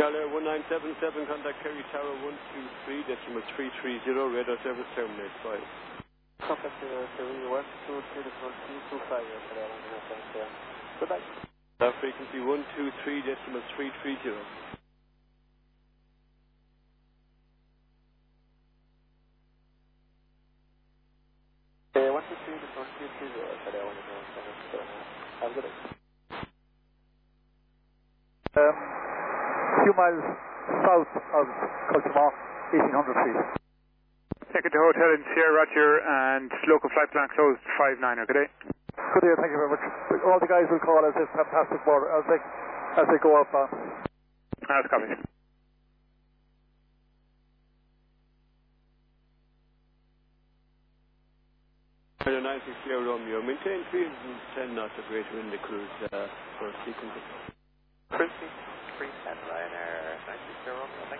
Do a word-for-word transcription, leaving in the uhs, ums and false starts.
Charlie one nine seven seven, contact Kerry Tower one two three, decimal three three zero, radar service terminate five. Contact Kerry one two three, decimal three two five, Charlie one nine seven seven. Goodbye. That frequency one two three, decimal three three zero. Okay, one two three, decimal three three zero, Charlie one nine seven seven. Have a good day. Um, a few miles south of Cultimore, eighteen hundred feet. Take it to hotel in Sierra Roger and local flight plan closed five nine, okay? Good day, thank you very much. All the guys will call as this fantastic border as they as they go up. Uh, That's copy. nine six zero Romeo, maintain three hundred ten knots of greater wind cruise uh, for sequence. Cruise three ten, Ryanair nine six zero Romeo.